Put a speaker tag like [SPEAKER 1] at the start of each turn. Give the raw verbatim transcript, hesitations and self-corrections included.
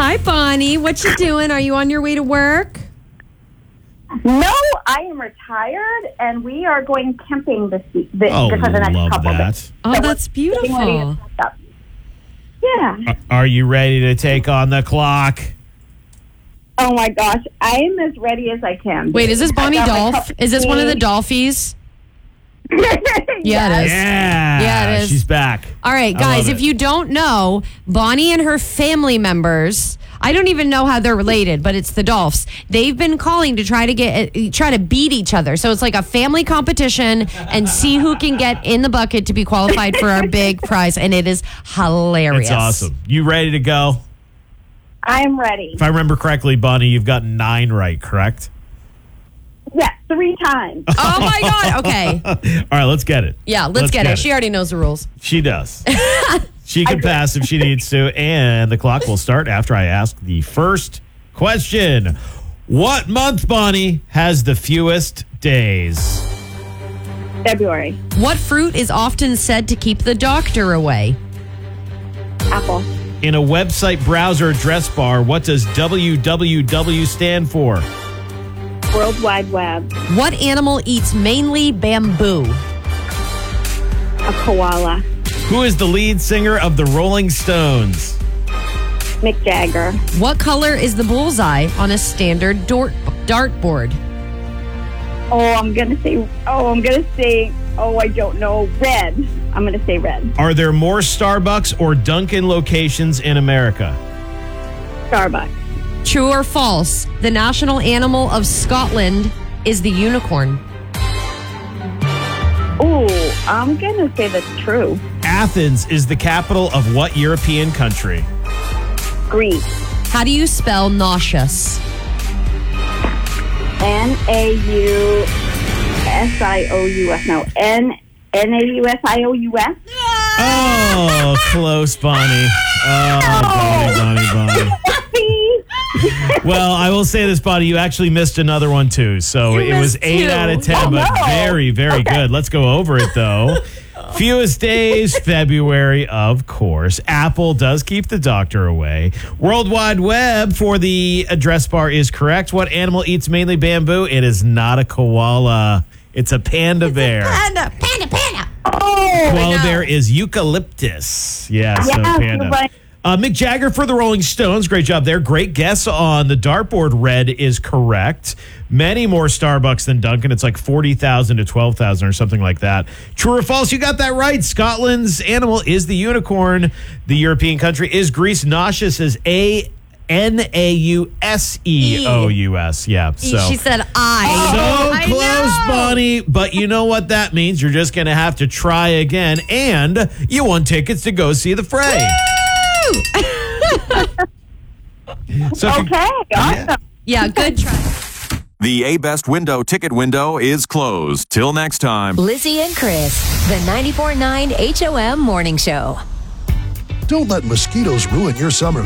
[SPEAKER 1] Hi, Bonnie. What you doing? Are you on your way to work?
[SPEAKER 2] No, I am retired, and we are going camping this week this,
[SPEAKER 3] Oh,
[SPEAKER 2] for the next
[SPEAKER 3] love
[SPEAKER 2] couple
[SPEAKER 3] that.
[SPEAKER 2] days.
[SPEAKER 1] Oh,
[SPEAKER 2] So
[SPEAKER 1] that's
[SPEAKER 2] we're getting ready to
[SPEAKER 1] beautiful.
[SPEAKER 2] pack up. Yeah.
[SPEAKER 3] Are you ready to take on the clock?
[SPEAKER 2] Oh my gosh, I am as ready as I can.
[SPEAKER 1] Wait, is this Bonnie
[SPEAKER 2] I got my
[SPEAKER 1] Dolph?
[SPEAKER 2] cup of
[SPEAKER 1] Is this one of the
[SPEAKER 2] tea.
[SPEAKER 1] Dolphies?
[SPEAKER 2] yeah,
[SPEAKER 1] Yeah, it is.
[SPEAKER 3] Yeah.
[SPEAKER 1] Yeah, it is.
[SPEAKER 3] She's back.
[SPEAKER 1] All right,
[SPEAKER 3] I
[SPEAKER 1] guys,
[SPEAKER 3] love
[SPEAKER 1] if
[SPEAKER 3] it.
[SPEAKER 1] you don't know, Bonnie and her family members, I don't even know how they're related, but it's the Dolphs. They've been calling to try to get try to beat each other. So it's like a family competition and see who can get in the bucket to be qualified for our big prize, and it is hilarious.
[SPEAKER 3] It's awesome. You ready to go?
[SPEAKER 2] I'm ready.
[SPEAKER 3] If I remember correctly, Bonnie, you've got nine right, correct?
[SPEAKER 2] Yes, three times.
[SPEAKER 1] Oh my God. Okay.
[SPEAKER 3] All right, let's get it.
[SPEAKER 1] Yeah, let's, get, it. She already knows the rules.
[SPEAKER 3] She does. She can pass if she needs to, and the clock will start after I ask the first question. What month, Bonnie, has the fewest days?
[SPEAKER 2] February.
[SPEAKER 1] What fruit is often said to keep the doctor away?
[SPEAKER 2] Apple.
[SPEAKER 3] In a website browser address bar, what does W W W stand for?
[SPEAKER 2] World Wide Web.
[SPEAKER 1] What animal eats mainly bamboo?
[SPEAKER 2] A koala.
[SPEAKER 3] Who is the lead singer of the Rolling Stones?
[SPEAKER 2] Mick Jagger.
[SPEAKER 1] What color is the bullseye on a standard dort- dartboard?
[SPEAKER 2] Oh, I'm gonna say. Oh, I'm gonna say. Oh, I don't know. Red. I'm gonna say red.
[SPEAKER 3] Are there more Starbucks or Dunkin' locations in America?
[SPEAKER 2] Starbucks.
[SPEAKER 1] True or false? The national animal of Scotland is the unicorn.
[SPEAKER 2] Oh, I'm gonna say that's true.
[SPEAKER 3] Athens is the capital of what European country?
[SPEAKER 2] Greece.
[SPEAKER 1] How do you spell nauseous?
[SPEAKER 2] N A U S I O U S. No, N N A U S I O U S.
[SPEAKER 3] Oh, close, Bonnie. Oh, Bonnie, Bonnie, Bonnie. Well, I will say this, Bonnie, you actually missed another one, too. So
[SPEAKER 1] You
[SPEAKER 3] it was
[SPEAKER 1] missed
[SPEAKER 3] eight
[SPEAKER 1] two.
[SPEAKER 3] out of ten,
[SPEAKER 2] Oh,
[SPEAKER 3] but
[SPEAKER 2] no.
[SPEAKER 3] very, very good. Let's go over it, though. Fewest days, February, of course. Apple does keep the doctor away. World Wide Web for the address bar is correct. What animal eats mainly bamboo? It is not a koala. It's a panda bear.
[SPEAKER 1] Panda, panda, panda.
[SPEAKER 2] Oh,
[SPEAKER 3] Koala
[SPEAKER 1] know.
[SPEAKER 3] bear is eucalyptus. Yeah, so
[SPEAKER 2] yes,
[SPEAKER 3] panda.
[SPEAKER 2] you're right.
[SPEAKER 3] Uh, Mick Jagger for the Rolling Stones. Great job there. Great guess on the dartboard. Red is correct. Many more Starbucks than Dunkin'. It's like forty thousand to twelve thousand or something like that. True or false? You got that right. Scotland's animal is the unicorn. The European country is Greece. Nauseous is A N A U S E O U S. Yeah. So.
[SPEAKER 1] She said I.
[SPEAKER 3] So
[SPEAKER 1] I
[SPEAKER 3] close,
[SPEAKER 1] know.
[SPEAKER 3] Bonnie. But you know what that means? You're just going to have to try again. And you won tickets to go see the fray. So if you-
[SPEAKER 2] Okay, awesome.
[SPEAKER 1] Yeah, good try.
[SPEAKER 4] The A-Best window ticket window is closed. Till next time.
[SPEAKER 5] Lizzie and Chris, the ninety-four point nine H O M Morning Show.
[SPEAKER 6] Don't let mosquitoes ruin your summer.